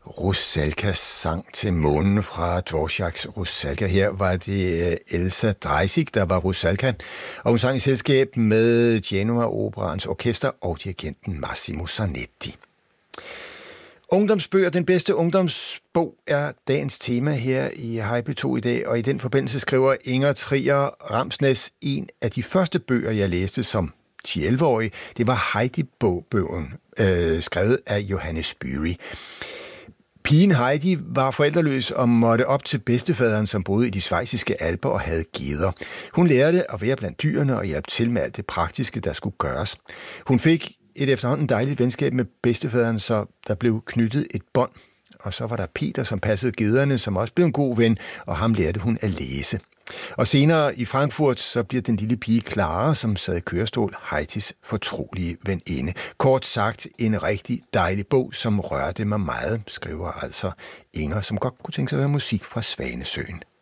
Rusalka sang til månen fra Dvořáks Rusalka. Her var det Elsa Dreisig, der var Rusalka, og hun sang i selskab med Genoa Operaens orkester og dirigenten Massimo Zanetti. Ungdomsbøger, den bedste ungdomsbog, er dagens tema her i Hej P2 i dag, og i den forbindelse skriver Inger Trier Ramsnes en af de første bøger, jeg læste som 10-11-årig. Det var Heidi-bogen, skrevet af Johannes Bury. Pigen Heidi var forældreløs og måtte op til bedstefaderen, som boede i de schweiziske alper og havde geder. Hun lærte at være blandt dyrene og hjælpe til med alt det praktiske, der skulle gøres. Hun fik et efterhånden dejligt venskab med bedstefaderen, så der blev knyttet et bånd. Og så var der Peter, som passede gederne, som også blev en god ven, og ham lærte hun at læse. Og senere i Frankfurt, så bliver den lille pige Clara, som sad i kørestol, Heidis fortrolige veninde. Kort sagt, en rigtig dejlig bog, som rørte mig meget, skriver altså Inger, som godt kunne tænke sig at høre musik fra Svanesøen.